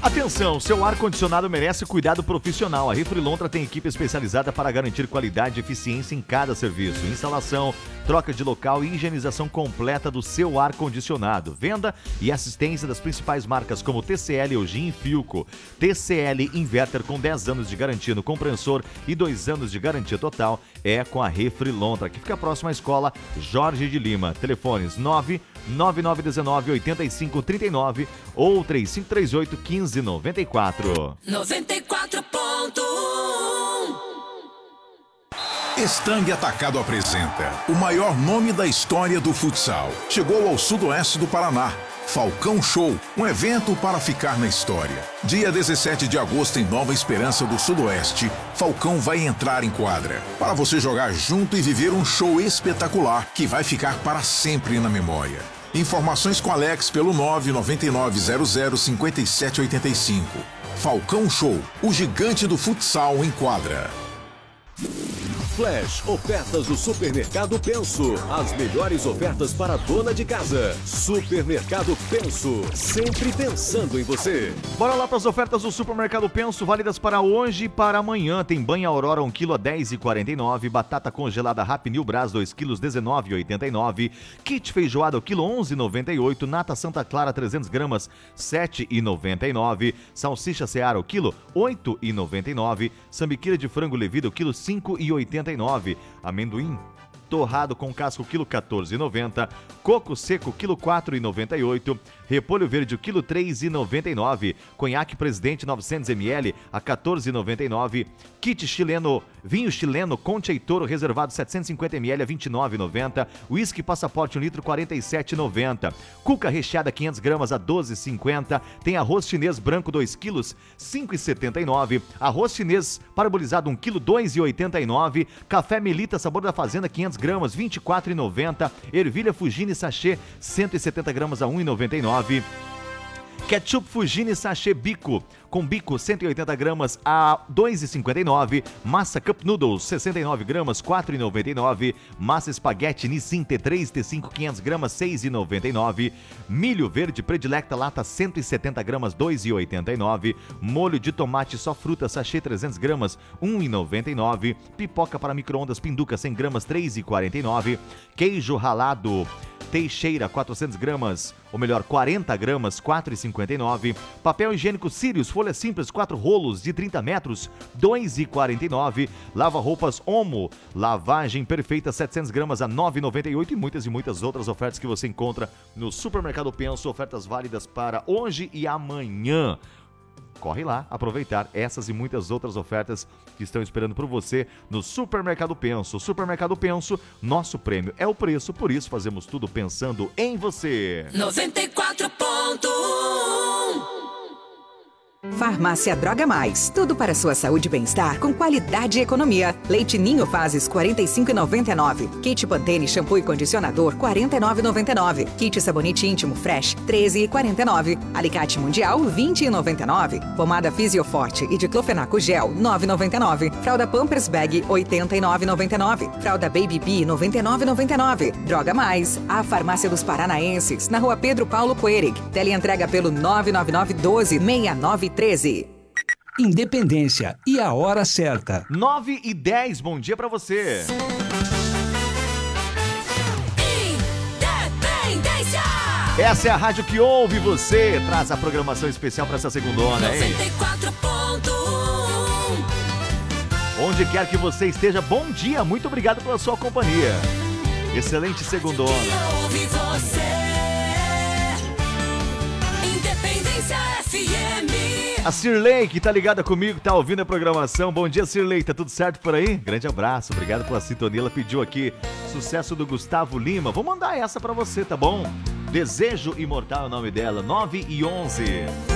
Atenção, seu ar-condicionado merece cuidado profissional. A Refrilontra tem equipe especializada para garantir qualidade e eficiência em cada serviço. Instalação, troca de local e higienização completa do seu ar-condicionado. Venda e assistência das principais marcas como TCL, Eugin e Filco. TCL Inverter com 10 anos de garantia no compressor e 2 anos de garantia total é com a Refrilontra, que fica próxima à escola Jorge de Lima. Telefones 99919-8539 ou 3538-1594. 94.1 Estang Atacado apresenta o maior nome da história do futsal. Chegou ao sudoeste do Paraná. Falcão Show, um evento para ficar na história. Dia 17 de agosto em Nova Esperança do Sudoeste, Falcão vai entrar em quadra para você jogar junto e viver um show espetacular que vai ficar para sempre na memória. Informações com Alex pelo 999005785. Falcão Show, o gigante do futsal em quadra. Flash, ofertas do Supermercado Penso. As melhores ofertas para a dona de casa. Supermercado Penso, sempre pensando em você. Bora lá para as ofertas do Supermercado Penso, válidas para hoje e para amanhã. Tem banha Aurora 1 kg a 10,49, batata congelada Happy New Brás 2 kg 19,89, kit feijoada o quilo 11,98, nata Santa Clara 300 gramas 7,99, salsicha Seara o quilo 8,99, sambiquira de frango levido o quilo 5,89, amendoim torrado com casco quilo 14,90, coco seco quilo 4,98, repolho verde quilo 3,99, conhaque Presidente 900 ml a 14,99, kit chileno, vinho chileno Conte e Toro reservado 750 ml a 29,90, whisky Passaporte 1 litro 47,90, cuca recheada 500 gramas a 12,50, tem arroz chinês branco 2 quilos 5,79, arroz chinês parabolizado 1 quilo 2,89, café Melita Sabor da Fazenda 500 gramas, 24,90. Ervilha Fugini sachê, 170 gramas a 1,99. Ketchup Fugini sachê bico, com bico 180 gramas a 2,59. Massa Cup Noodles 69 gramas 4,99. Massa Espaguete Nissin T3 T5 500 gramas 6,99. Milho verde Predilecta lata 170 gramas 2,89. Molho de tomate só fruta sachê 300 gramas 1,99. Pipoca para micro-ondas Pinduca 100 gramas 3,49. Queijo ralado Teixeira 400 gramas, ou melhor 40 gramas 4,59. Papel higiênico Sirius folha simples 4 rolos de 30 metros 2,49. Lava roupas Omo lavagem perfeita 700 gramas a 9,98 e muitas outras ofertas que você encontra no Supermercado Penso, ofertas válidas para hoje e amanhã. Corre lá, aproveitar essas e muitas outras ofertas que estão esperando por você no Supermercado Penso. Supermercado Penso, nosso prêmio é o preço, por isso fazemos tudo pensando em você. 94.1 Farmácia Droga Mais, tudo para sua saúde e bem-estar com qualidade e economia. Leite Ninho Fases 45,99. Kit Pantene shampoo e condicionador 49,99. Kit sabonete íntimo Fresh 13,49. Alicate Mundial 20,99. Pomada Fisioforte e diclofenaco gel 9,99. Fralda Pampers Bag 89,99. Fralda Baby Bee 99,99. Droga Mais, a farmácia dos paranaenses, na Rua Pedro Paulo Coerig. Teleentrega pelo 999126913. Independência e a hora certa. 9h10, bom dia pra você. Independência. Essa é a rádio que ouve você. Traz a programação especial pra essa segundona, hein? 94.1 Onde quer que você esteja, bom dia. Muito obrigado pela sua companhia. Excelente segundona. Ouve você. Independência FM. A Cirlei, que tá ligada comigo, tá ouvindo a programação. Bom dia, Cirlei, tá tudo certo por aí? Grande abraço, obrigado pela sintonia. Ela pediu aqui sucesso do Gustavo Lima. Vou mandar essa pra você, tá bom? Desejo Imortal é o nome dela, 9h11.